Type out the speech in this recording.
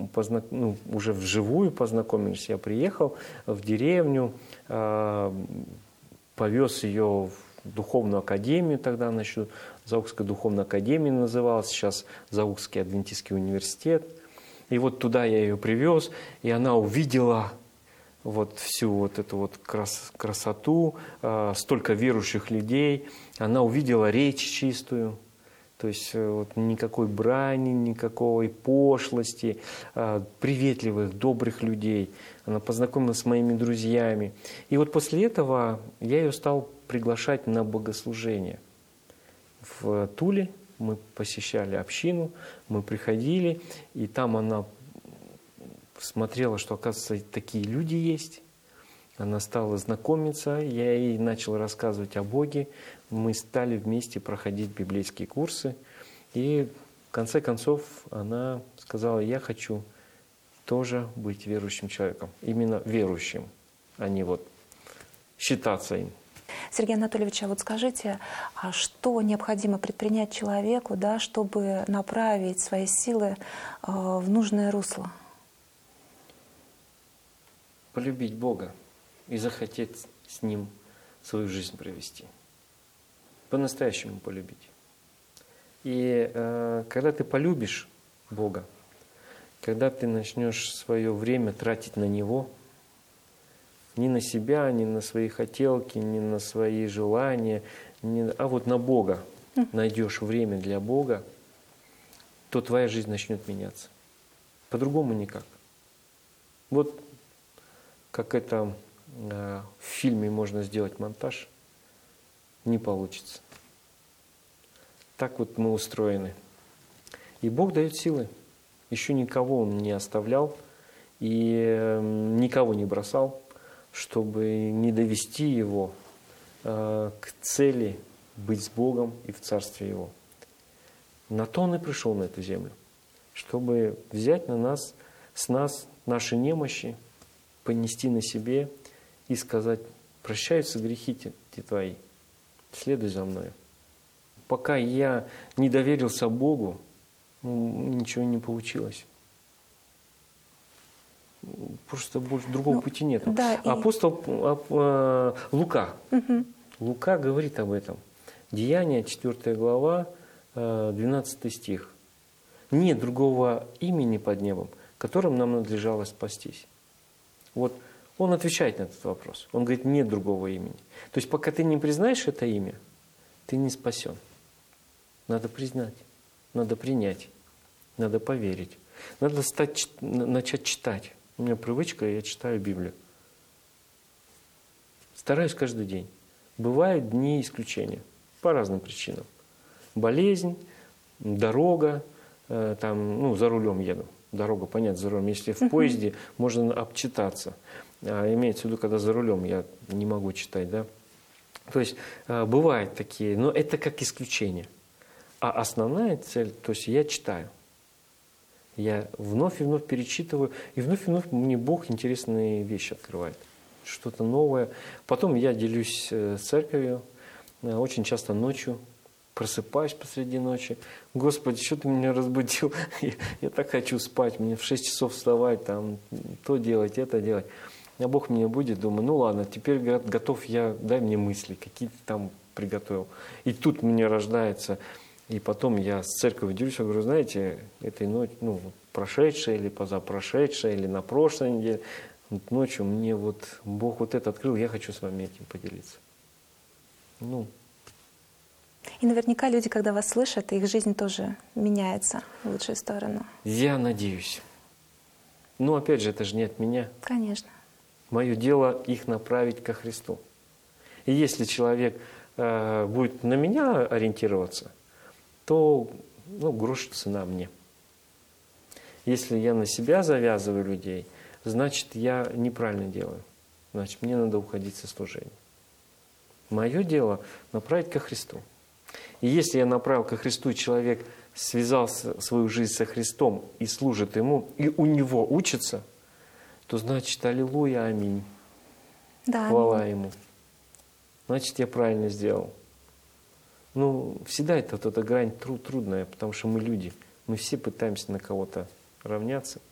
уже вживую познакомились. Я приехал в деревню, повез ее в духовную академию, тогда она еще Заокская духовная академия называлась, сейчас Заокский адвентистский университет. И вот туда я ее привез, и она увидела вот всю вот эту вот красоту, столько верующих людей. Она увидела речь чистую, то есть вот никакой брани, никакой пошлости, приветливых, добрых людей. Она познакомилась с моими друзьями. И вот после этого я ее стал приглашать на богослужение. В Туле мы посещали общину, мы приходили, и там она смотрела, что, оказывается, такие люди есть. Она стала знакомиться, я ей начал рассказывать о Боге. Мы стали вместе проходить библейские курсы. И в конце концов она сказала: я хочу тоже быть верующим человеком. Именно верующим, а не вот считаться им. Сергей Анатольевич, а вот скажите, а что необходимо предпринять человеку, да, чтобы направить свои силы в нужное русло? Полюбить Бога и захотеть с Ним свою жизнь провести. По-настоящему полюбить. И когда ты полюбишь Бога, когда ты начнешь свое время тратить на Него, не на себя, не на свои хотелки, не на свои желания, а вот на Бога, найдешь время для Бога, то твоя жизнь начнет меняться. По-другому никак. Вот как это в фильме можно сделать монтаж, не получится. Так вот мы устроены. И Бог дает силы. Еще никого Он не оставлял и никого не бросал, чтобы не довести его к цели быть с Богом и в Царстве Его. На то Он и пришел на эту землю, чтобы взять с нас наши немощи, понести на себе и сказать: прощаются грехи твои, следуй за мною. Пока я не доверился Богу, ничего не получилось. Просто больше другого пути нет. Да, Апостол Лука. Лука говорит об этом. Деяния, 4 глава, 12 стих. Нет другого имени под небом, которым нам надлежало спастись. Вот он отвечает на этот вопрос. Он говорит: нет другого имени. То есть пока ты не признаешь это имя, ты не спасен. Надо признать, надо принять, надо поверить. Надо начать читать. У меня привычка, я читаю Библию. Стараюсь каждый день. Бывают дни исключения по разным причинам. Болезнь, дорога, за рулем еду. Дорога, понятно, за рулем. Если в поезде, можно обчитаться. А имеется в виду, когда за рулем я не могу читать, да. То есть бывают такие, но это как исключение. А основная цель, то есть я читаю. Я вновь и вновь перечитываю, и вновь мне Бог интересные вещи открывает. Что-то новое. Потом я делюсь с церковью, очень часто ночью. Просыпаюсь посреди ночи. Господи, что ты меня разбудил? Я так хочу спать, мне в 6 часов вставать, там, то делать, это делать. А Бог меня будет, думаю, ну ладно, теперь готов я, дай мне мысли, какие-то там приготовил. И тут мне рождается, и потом я с церковью делюсь, я говорю: знаете, этой ночью, прошедшая или позапрошедшая, или на прошлой неделе, ночью мне вот Бог вот это открыл, я хочу с вами этим поделиться. И наверняка люди, когда вас слышат, их жизнь тоже меняется в лучшую сторону. Я надеюсь. Но опять же, это же не от меня. Конечно. Мое дело их направить ко Христу. И если человек будет на меня ориентироваться, то грош цена мне. Если я на себя завязываю людей, значит, я неправильно делаю. Значит, мне надо уходить со служения. Мое дело направить ко Христу. И если я направил ко Христу, человек связал свою жизнь со Христом и служит Ему, и у Него учится, то значит, аллилуйя, аминь. Да, хвала Ему. Значит, я правильно сделал. Всегда эта грань трудная, потому что мы люди. Мы все пытаемся на кого-то равняться.